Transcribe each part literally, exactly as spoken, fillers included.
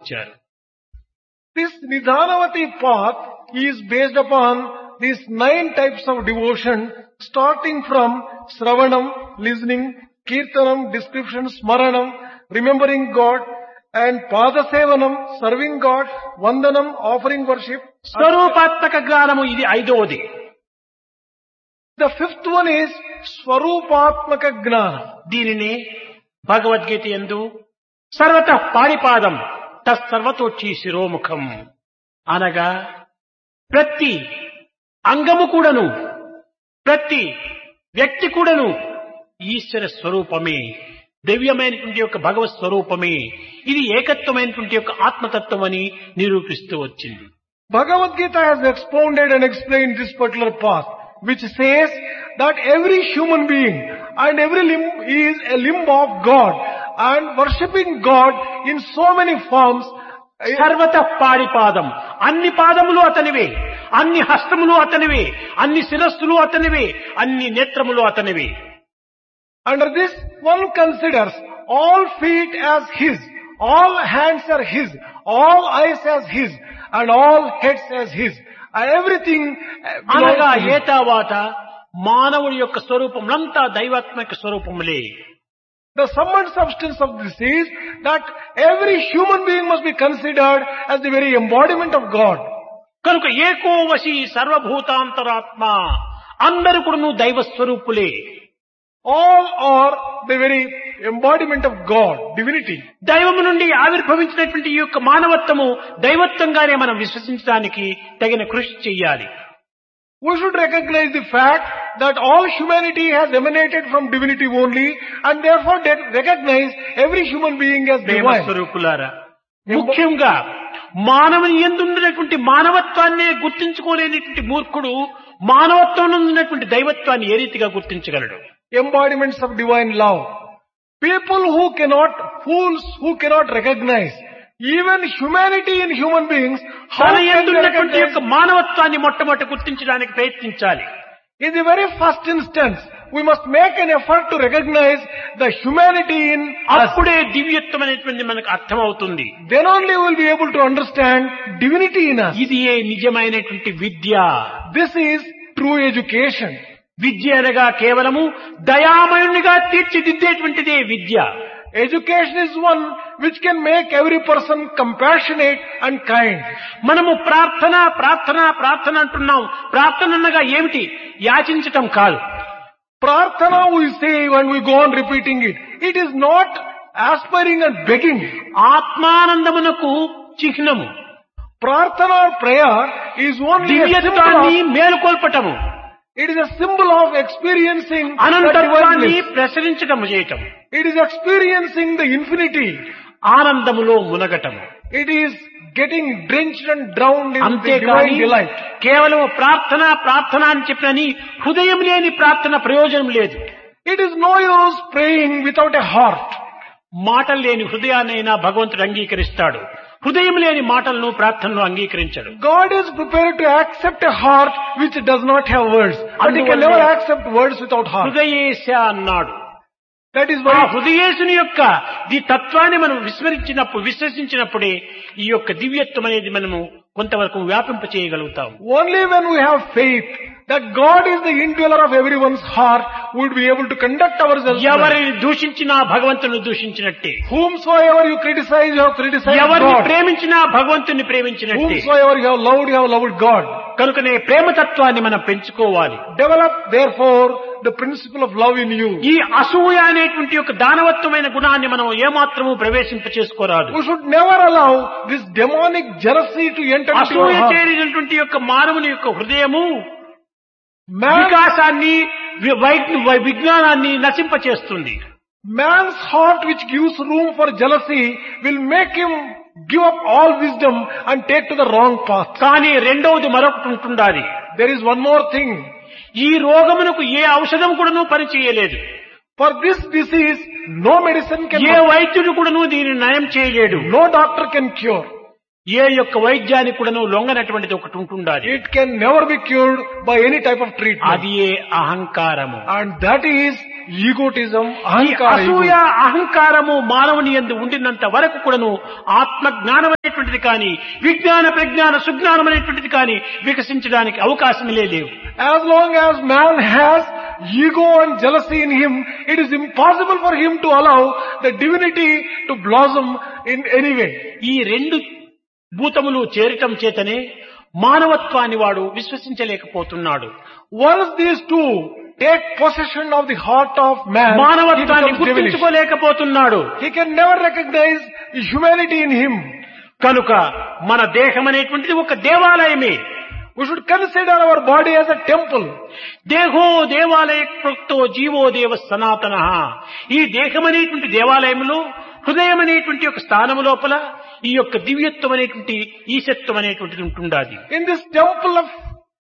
ఇచ్చారు. This Nidhanavati path is based upon these nine types of devotion, starting from Sravanam, listening, Kirtanam, description, Smaranam, remembering God, and Padasevanam, serving God, Vandanam, offering worship. స్వరూపాత్మక జ్ఞానము ఇది ఐదవది. The fifth one is Swarupatmaka Gnana. దీనిని భగవద్గీత యందు సర్వతః పాణిపాదం తత్సర్వతోచ్చి శిరోముఖం అనగా ప్రతి అంగము కూడాను ప్రతి వ్యక్తి కూడాను ఈశ్వర స్వరూపమే, దివ్యమైనటువంటి యొక్క భగవత్ స్వరూపమే. ఇది ఏకత్వమైనటువంటి యొక్క ఆత్మతత్వం అని నిరూపిస్తూ వచ్చింది. Bhagavad Gita has expounded and explained this particular path, which says that every human being and every limb is a limb of God, and worshipping God in so many forms. సర్వతః పాణిపాదం, అన్ని పాదములు అతనివే, అన్ని హస్తములు అతనివే, అన్ని శిరస్సులు అతనివే, అన్ని నేత్రములు అతనివే. Under this, one considers all feet as his, all hands are his, all eyes as his, and all heads as his. Everything అనగా belongs to him. ఏతావాత మానవుడి యొక్క స్వరూపములంతా దైవాత్మిక స్వరూపములే. The sum and substance of this is that every human being must be considered as the very embodiment of God. కనుక ఏకో వశి సర్వభూతాంతరాత్మ, అందరూ కూడా దైవ స్వరూపులే. All are the very embodiment of God, divinity. దైవము నుండి ఆవిర్భవించినటువంటి ఈ యొక్క మానవత్వము దైవత్వంగానే మనం విశ్వసించడానికి తగిన కృషి చెయ్యాలి. We should recognize the fact that all humanity has emanated from divinity only, and therefore de- recognize every human being as Prema divine. స్వరూపులారా, ముఖ్యంగా మానవుని యందున్నటువంటి మానవత్వాన్నే గుర్తించుకోలేనటువంటి మూర్ఖుడు మానవత్వం ఉన్నటువంటి దైవత్వాన్ని ఏ రీతిగా గుర్తించగలడు? Embodiments of divine love. People who cannot, fools who cannot recognize even humanity in human beings, how తన can they యందున్నటువంటి recognize? యొక్క మానవత్వాన్ని మొట్టమొదటి గుర్తించడానికి ప్రయత్నించాలి. In the very first instance, we must make an effort to recognize the humanity in us. అప్పుడే దివ్యత్వం అనేటువంటి మనకు అర్థమవుతుంది. Then only we will be able to understand divinity in us. ఇది ఏ నిజమైనటువంటి విద్య. This is true education. విద్య అనగా కేవలము దయామయునిగా తీర్చిదిద్దేటువంటిదే విద్య. Education is one which can make every person compassionate and kind. మనము ప్రార్థన ప్రార్థన ప్రార్థన అంటున్నాం. ప్రార్థన అనగా ఏమిటి? యాచించటం కాదు. Prarthana we say when we go on repeating it. It is not aspiring and begging. ఆత్మానందమునకు చిహ్నము. Prarthana or prayer is only a దివ్యత్వాన్ని symbol of, మేలుకొల్పటము, it is a symbol of experiencing the అనంతత్వాన్ని divineness. ప్రసరించటము చేయటం, It is experiencing the infinity. ఆనందములో మునగటము. It is getting drenched and drowned in the అంతేకాని divine delight. కేవలం ప్రార్థన ప్రార్థన అని చెప్పని హృదయం లేని ప్రార్థన ప్రయోజనం లేదు. It is no use praying without a heart. మాటలు లేని హృదయాన్నైనా భగవంతుడు అంగీకరిస్తాడు. హృదయం లేని మాటలను ప్రార్థనను అంగీకరించడు. God is prepared to accept a heart which does not have words. But He can never accept words without heart. హృదయేశ అన్నాడు. That is ఆ why హృదయేశుని యొక్క ఈ తత్వాన్ని మనం విస్మరించినప్పుడు విశ్వసించినప్పుడే ఈ యొక్క దివ్యత్వం అనేది మనము కొంతవరకు వ్యాపింప చేయగలుగుతాం. only when we have faith that God is the indweller of everyone's heart, we would be able to conduct ourselves. ఎవరిని దూషించినా భగవంతుని దూషించినట్టే, Whomsoever you criticize, you have criticized ఎవరిని God. ప్రేమించినా భగవంతుని ప్రేమించినట్టే. Whomsoever you have loved, you have loved God. కనుకనే ప్రేమతత్వాన్ని మనం పెంచుకోవాలి. Develop therefore the principle of love in you. ఈ అసూయ అనేటువంటి యొక్క దానవత్వమైన గుణాన్ని మనం ఏమాత్రము ప్రవేశింప చేసుకోరాదు. We should never allow this demonic jealousy to enter into అసూయ our heart. చేరినటువంటి యొక్క మానవుని యొక్క హృదయము Man, వికాసాన్ని వి- వై- వై- విజ్ఞానాన్ని నశింపచేస్తుంది. man's heart which gives room for jealousy will make him give up all wisdom and take to the wrong path. కానీ రెండవది మరొకటి ఉంటుండాలి. There is one more thing. ఈ రోగమునకు ఏ ఔషధం కూడాను పనిచేయలేదు. For this disease, no medicine can ఏ వైద్యుడు కూడాను దీనిని నయం చేయలేడు. no doctor can cure. ఏ యొక్క వైద్యానికి కూడాను లొంగనటువంటిది ఒకటి ఉంటుండాలి. It can never be cured by any type of treatment. అది ఏ అహంకారము. And that is egotism, ఈ ahankara. అసూయ అహంకారము మానవుని యందు ఉండినంత వరకు కూడాను ఆత్మ జ్ఞానం అనేటువంటిది కానీ విజ్ఞాన ప్రజ్ఞాన సుజ్ఞానం అనేటువంటిది కానీ వికసించడానికి అవకాశమే లేవు. As long as man has ego and jealousy in him, it is impossible for him to allow the divinity to blossom in any way. ఈ రెండు భూతములు చేరటం చేతనే మానవత్వాన్ని వాడు విశ్వసించలేకపోతున్నాడు. Once these two take possession of the heart of man, he మానవత్వాన్ని becomes devilish. గుర్తించుకోలేకపోతున్నాడు. He can never recognize humanity in him. కనుక మన దేహం అనేటువంటిది ఒక దేవాలయమే. We should consider our body as a temple. దేహో దేవాలయ ప్రోక్తో జీవో దేవ సనాతన. ఈ దేహం అనేటువంటి దేవాలయంలో హృదయం అనేటువంటి ఒక స్థానము లోపల ఈ యొక్క దివ్యత్వం అనేటువంటి ఈశత్వం అనేటువంటిది ఉంటుండాలి. In this temple of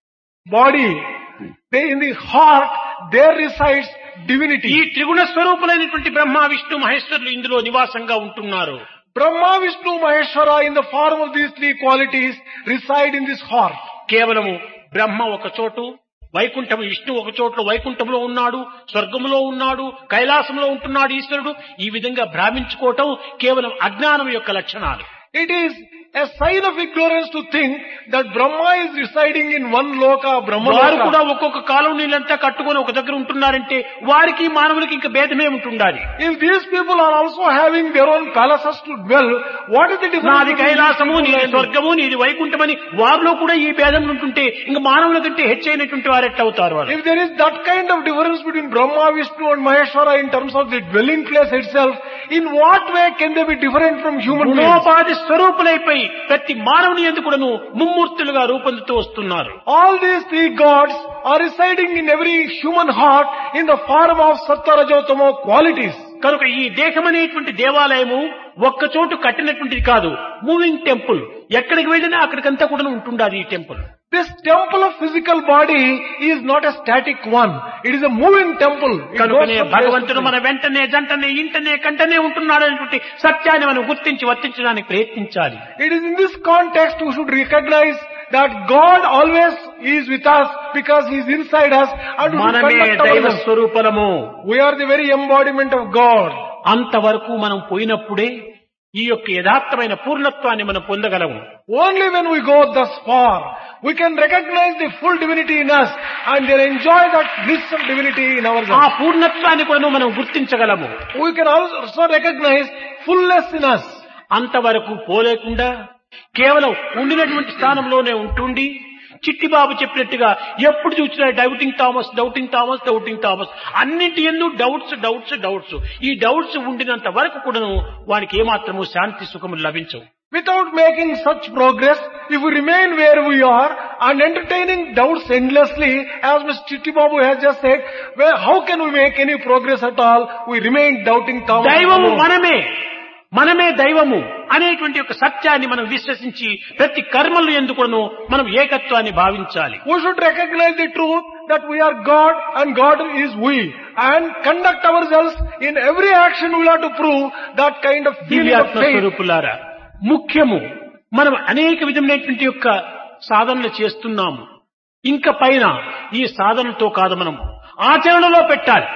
body, they, in the heart, there resides divinity. ఈ త్రిగుణ స్వరూపులైనటువంటి బ్రహ్మ విష్ణు మహేశ్వరులు ఇందులో నివాసంగా ఉంటున్నారు. Brahma, Vishnu, Maheshwara in the form of these three qualities reside in this heart. కేవలము బ్రహ్మ ఒక చోటు, వైకుంఠము విష్ణు ఒక చోట్ల వైకుంఠంలో ఉన్నాడు, స్వర్గంలో ఉన్నాడు, కైలాసంలో ఉంటున్నాడు ఈశ్వరుడు. ఈ విధంగా భ్రామించుకోవటం కేవలం అజ్ఞానం యొక్క లక్షణాలు. It is a sign of ignorance to think that Brahma is residing in one loka, Brahma వారు కూడా loka. ఒక్కొక్క కాలనీలంతా కట్టుకొని ఒక దగ్గర ఉంటున్నారంటే వారికి మానవులకి ఇంకా భేదమే ఉంటుండాలి. If these people are also having their own palaces to dwell, what is the difference? నాది between కైలాసము, these నీది people? స్వర్గము, నీది వైకుంఠమని వారిలో కూడా ఈ భేదం ఉంటుంటే ఇంకా మానవుల కంటే హెచ్చైనటువంటి వారు ఎట్లవుతారు వారు? If there is that kind of difference between Brahma, Vishnu and Maheshwara in terms of the dwelling place itself, in what way can they be different from human beings? గుణోపాధి స్వరూపులైపోయి ప్రతి మానవుని యందు కూడాను ముమ్మూర్తులుగా రూపొందుతూ వస్తున్నారు. All these three gods are residing in every human heart in the form of Sattva, Rajo, Tamo qualities. కనుక ఈ దేహం అనేటువంటి దేవాలయము ఒక్క చోటు కట్టినటువంటిది కాదు, మూవింగ్ టెంపుల్. ఎక్కడికి వెళ్ళినా అక్కడికంతా కూడా ఉంటుండాలి ఈ temple. This temple of physical body is not a static one. It is a moving temple. It goes కనుకనే from place to భగవంతుడు place. మన వెంటనే జంటనే ఇంటనే కంటనే ఉంటున్నాడు అనేటువంటి సత్యాన్ని మనం గుర్తించి వర్తించడానికి ప్రయత్నించాలి. It is in this context we should recognize that God always is with us because He is inside us and we should మనమే conduct దైవ ourselves. స్వరూపము. We are the very embodiment of God. అంతవరకు మనం పోయినప్పుడే ఈ యొక్క యథార్థమైన పూర్ణత్వాన్ని మనం పొందగలము. Only when we go thus far, we can recognize the full divinity in us and then enjoy that bliss of divinity in ఆ ourselves. పూర్ణత్వాన్ని కూడా మనం గుర్తించగలము. We can also recognize fullness in us. అంతవరకు పోలేకుండా కేవలం ఉండినటువంటి స్థానంలోనే ఉంటుండి చిట్టిబాబు చెప్పినట్టుగా ఎప్పుడు చూసినా doubting Thomas doubting Thomas doubting Thomas అన్నింటి ఎందు డౌట్స్ డౌట్స్ డౌట్స్ ఈ డౌట్స్ ఉండినంత వరకు కూడాను వానికి ఏమాత్రము శాంతి సుఖము లభించవు. Without making such progress, if we remain where we are and entertaining doubts endlessly, as Mister Chitti Babu has just said, well, how can we make any progress at all? We remain doubting Thomas. దైవము alone. మనమే మనమే దైవము అనేటువంటి ఒక సత్యాన్ని మనం విశ్వసించి ప్రతి కర్మలు ఎందుకును మనం ఏకత్వాన్ని భావించాలి. We should recognize the truth that we are God and God is we, and conduct ourselves in every action we have to prove that kind of feeling of దివ్యాత్మ faith. స్వరూపులారా, ముఖ్యము మనం అనేక విధమైనటువంటి యొక్క సాధనలు చేస్తున్నాము. ఇంకా పైన ఈ సాధనతో కాదు మనం ఆచరణలో పెట్టాలి.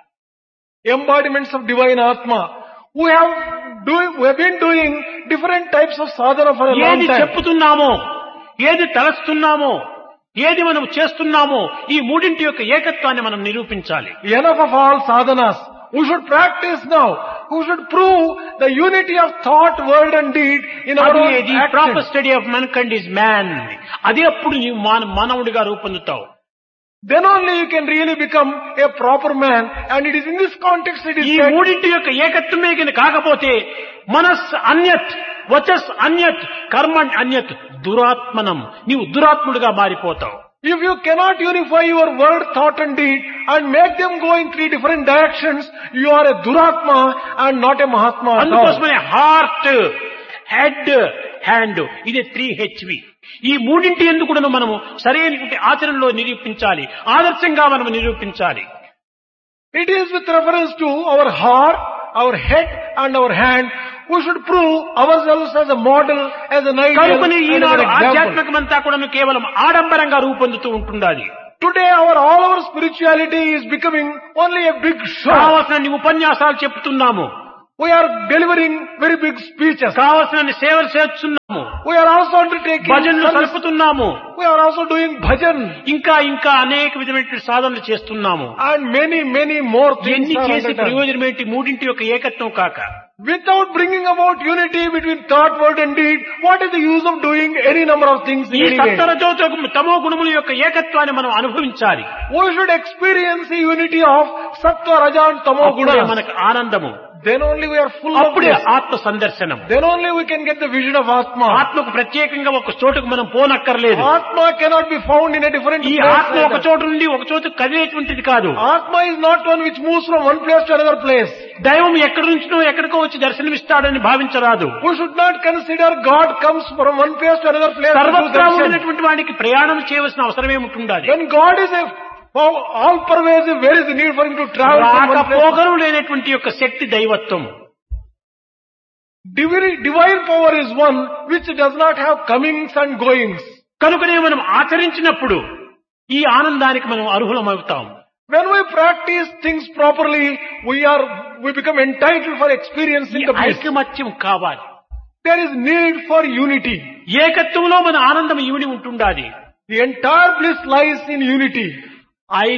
Embodiments of divine Atma. We have doing, we have been doing different types of sadhana for a long ఏది time. చెప్పుతున్నామో, ఏది తలస్తున్నామో, ఏది మనం చేస్తున్నామో ఈ మూడింటి యొక్క ఏకత్వాన్ని మనం నిరూపించాలి. Enough of all sadhanas. We should practice now. We should prove the unity of thought, word and deed in our అది own ఏది actions. Proper study of మెన్కైండ్ is man. అదే అప్పుడు నీవు మాన- మానవుడిగా రూపొందుతావు. Then only you can really become a proper man, and it is in this context it is ఈ said, మూడింటి యొక్క ఏకత్వమే కింద కాకపోతే మనస్ అన్యత్, వచస్ అన్యత్, కర్మ అన్యత్, దురాత్మనం, నీవు దురాత్ముడిగా మారిపోతావు. if you cannot unify your word, thought and deed and make them go in three different directions, you are a duratma and not a mahatma at all. అందుకోసమనే heart, head, hand, ఇది three HV. ఈ మూడింటి ఎందుకు కూడా మనము సరైనటువంటి ఆచరణలో నిరూపించాలి, ఆదర్శంగా మనం నిరూపించాలి. It is with reference to our heart, our head and our hand. we should prove ourselves as a model, as an ideal, కనుకని and as Eenadu an example. ఆధ్యాత్మికమంతా కూడా కేవలం ఆడంబరంగా రూపొందుతూ ఉంటుండాలి. Today our all our spirituality is becoming only a big show. కావలసిన ఉపన్యాసాలు చెప్తున్నాము, We are delivering very big speeches. కావలసిన సేవలు చేస్తున్నాము, We are also undertaking భజనలు service. సలుపుతున్నాము, We are also doing bhajan ఇంకా ఇంకా అనేక విధమైన సాధనలు చేస్తున్నాము. and many many more things ఎన్ని are చేసి undertaken. ప్రయోజనం ఏంటి? మూడింటి యొక్క ఏకత్వం కాక Without bringing about unity between thought, word and deed, what is the use of doing any number of things ఈ in any way? సప్తరజోతమ తమో గుణముల యొక్క ఏకత్వాన్ని మనం అనుభవించాలి. We should experience the unity of sattva, raja and tamo అప్పుడే gunas. మనకు ఆనందము, Then only we are full of అప్పుడే bliss. ఆత్మ సందర్శనం. Then only we can get the vision of Atma. ఆత్మకు ప్రత్యేకంగా ఒక చోటుకు మనం పోనక్కర్లేదు. Atma cannot be found in a different ఈ place. ఆత్మ ఒక చోటు నుండి ఒక చోటు కదిలేటువంటిది కాదు. Atma is not one which moves from one place to another place. దైవం ఎక్కడి నుంచినో ఎక్కడికో వచ్చి దర్శనమిస్తాడని భావించరాదు. We should not consider God comes from one place to another place. to do సర్వత్రా darshan. ఉండినటువంటి వాడికి ప్రయాణం చేయవలసిన అవసరం ఏముంటుండాలి? When God is a all pervasive, where is the need for him to travel from one place? రాకపోకలు లేనటువంటి యొక్క శక్తి దైవత్వం. Divine, divine power is one which does not have comings and goings. కనుకనే మనం ఆచరించినప్పుడు ఈ ఆనందానికి మనం అర్హులమవుతాం. When we practice things properly, we are we become entitled for experiencing ఈ the bliss. ఐకమత్యం కావాలి. There is need for unity. ఏకత్వంలో మన ఆనందం ఇమిడి ఉంటుండాలి. The entire bliss lies in unity. I